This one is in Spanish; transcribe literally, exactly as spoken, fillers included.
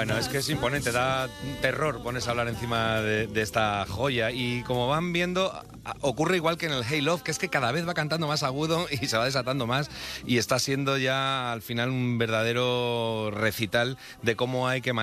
Bueno, es que es imponente, da terror pones a hablar encima de, de esta joya. Y como van viendo, ocurre igual que en el Hey Love, que es que cada vez va cantando más agudo y se va desatando más, y está siendo ya al final un verdadero recital de cómo hay que manejar